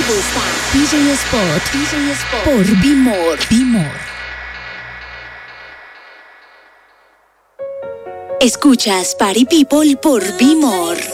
vivo está DJ Spot por Bimor. Escuchas Party People por Bimor.